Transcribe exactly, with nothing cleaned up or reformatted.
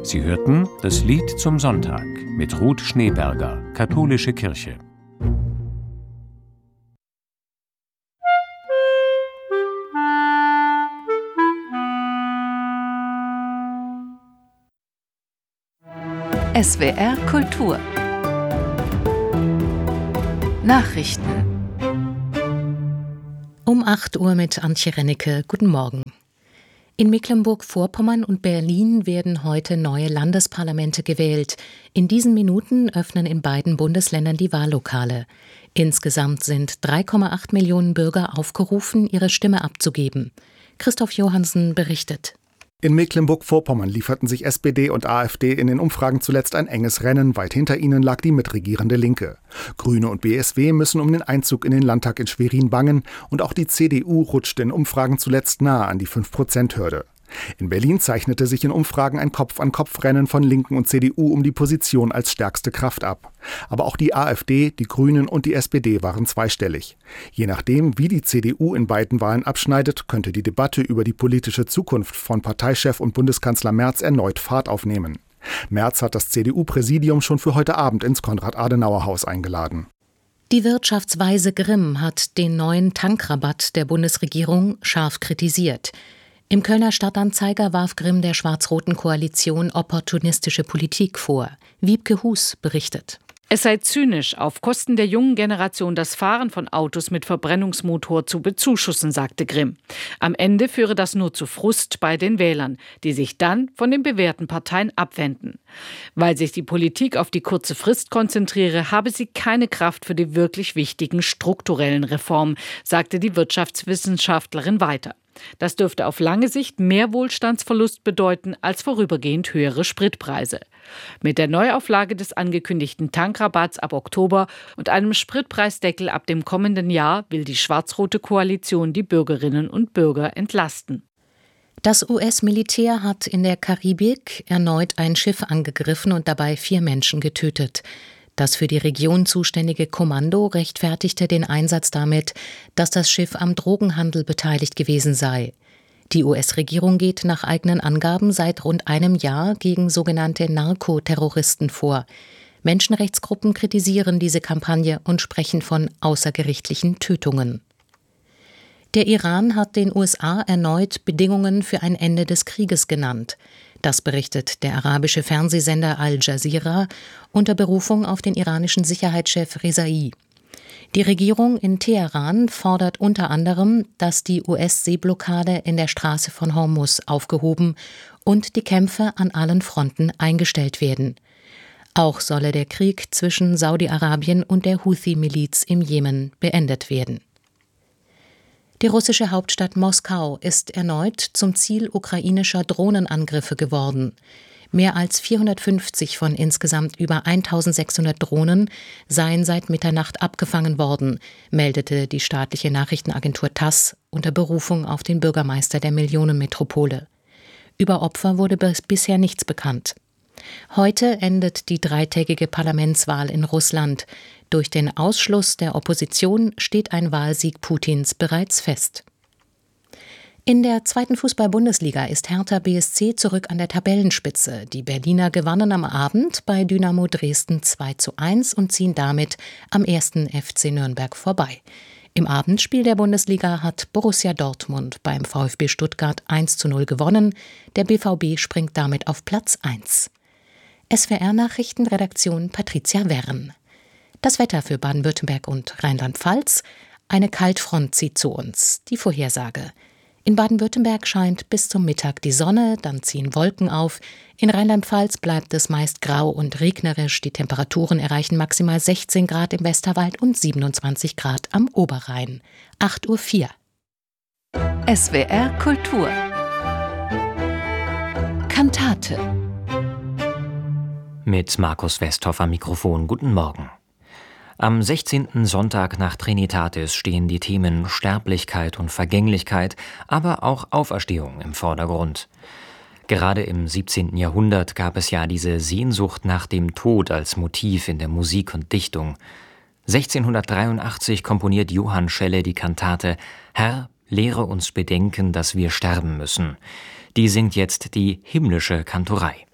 Sie hörten das Lied zum Sonntag mit Ruth Schneeberger, Katholische Kirche. S W R Kultur Nachrichten Um acht Uhr mit Antje Rennecke. Guten Morgen. In Mecklenburg-Vorpommern und Berlin werden heute neue Landesparlamente gewählt. In diesen Minuten öffnen in beiden Bundesländern die Wahllokale. Insgesamt sind drei Komma acht Millionen Bürger aufgerufen, ihre Stimme abzugeben. Christoph Johansen berichtet. In Mecklenburg-Vorpommern lieferten sich S P D und AfD in den Umfragen zuletzt ein enges Rennen. Weit hinter ihnen lag die mitregierende Linke. Grüne und B S W müssen um den Einzug in den Landtag in Schwerin bangen. Und auch die C D U rutschte in Umfragen zuletzt nahe an die fünf Prozent Hürde. In Berlin zeichnete sich in Umfragen ein Kopf-an-Kopf-Rennen von Linken und C D U um die Position als stärkste Kraft ab. Aber auch die AfD, die Grünen und die S P D waren zweistellig. Je nachdem, wie die C D U in beiden Wahlen abschneidet, könnte die Debatte über die politische Zukunft von Parteichef und Bundeskanzler Merz erneut Fahrt aufnehmen. Merz hat das C D U-Präsidium schon für heute Abend ins Konrad-Adenauer-Haus eingeladen. Die Wirtschaftsweise Grimm hat den neuen Tankrabatt der Bundesregierung scharf kritisiert. Im Kölner Stadtanzeiger warf Grimm der schwarz-roten Koalition opportunistische Politik vor. Wiebke Hus berichtet. Es sei zynisch, auf Kosten der jungen Generation das Fahren von Autos mit Verbrennungsmotor zu bezuschussen, sagte Grimm. Am Ende führe das nur zu Frust bei den Wählern, die sich dann von den bewährten Parteien abwenden. Weil sich die Politik auf die kurze Frist konzentriere, habe sie keine Kraft für die wirklich wichtigen strukturellen Reformen, sagte die Wirtschaftswissenschaftlerin weiter. Das dürfte auf lange Sicht mehr Wohlstandsverlust bedeuten als vorübergehend höhere Spritpreise. Mit der Neuauflage des angekündigten Tankrabatts ab Oktober und einem Spritpreisdeckel ab dem kommenden Jahr will die schwarz-rote Koalition die Bürgerinnen und Bürger entlasten. Das U S-Militär hat in der Karibik erneut ein Schiff angegriffen und dabei vier Menschen getötet. Das für die Region zuständige Kommando rechtfertigte den Einsatz damit, dass das Schiff am Drogenhandel beteiligt gewesen sei. Die U S-Regierung geht nach eigenen Angaben seit rund einem Jahr gegen sogenannte Narkoterroristen vor. Menschenrechtsgruppen kritisieren diese Kampagne und sprechen von außergerichtlichen Tötungen. Der Iran hat den U S A erneut Bedingungen für ein Ende des Krieges genannt. Das berichtet der arabische Fernsehsender Al Jazeera unter Berufung auf den iranischen Sicherheitschef Rezai. Die Regierung in Teheran fordert unter anderem, dass die U S-Seeblockade in der Straße von Hormuz aufgehoben und die Kämpfe an allen Fronten eingestellt werden. Auch solle der Krieg zwischen Saudi-Arabien und der Houthi-Miliz im Jemen beendet werden. Die russische Hauptstadt Moskau ist erneut zum Ziel ukrainischer Drohnenangriffe geworden. Mehr als vierhundertfünfzig von insgesamt über eintausendsechshundert Drohnen seien seit Mitternacht abgefangen worden, meldete die staatliche Nachrichtenagentur TASS unter Berufung auf den Bürgermeister der Millionenmetropole. Über Opfer wurde bisher nichts bekannt. Heute endet die dreitägige Parlamentswahl in Russland. Durch den Ausschluss der Opposition steht ein Wahlsieg Putins bereits fest. In der zweiten Fußball-Bundesliga ist Hertha B S C zurück an der Tabellenspitze. Die Berliner gewannen am Abend bei Dynamo Dresden zwei zu eins und ziehen damit am ersten F C Nürnberg vorbei. Im Abendspiel der Bundesliga hat Borussia Dortmund beim VfB Stuttgart eins zu null gewonnen. Der B V B springt damit auf Platz eins. S W R-Nachrichtenredaktion Patricia Werren. Das Wetter für Baden-Württemberg und Rheinland-Pfalz. Eine Kaltfront zieht zu uns. Die Vorhersage. In Baden-Württemberg scheint bis zum Mittag die Sonne, dann ziehen Wolken auf. In Rheinland-Pfalz bleibt es meist grau und regnerisch. Die Temperaturen erreichen maximal sechzehn Grad im Westerwald und siebenundzwanzig Grad am Oberrhein. acht Uhr vier. S W R Kultur Kantate Mit Markus Westhoff am Mikrofon. Guten Morgen. Am sechzehnten Sonntag nach Trinitatis stehen die Themen Sterblichkeit und Vergänglichkeit, aber auch Auferstehung im Vordergrund. Gerade im siebzehnten Jahrhundert gab es ja diese Sehnsucht nach dem Tod als Motiv in der Musik und Dichtung. sechzehnhundertdreiundachtzig komponiert Johann Schelle die Kantate »Herr, lehre uns bedenken, dass wir sterben müssen«. Die singt jetzt die himmlische Kantorei.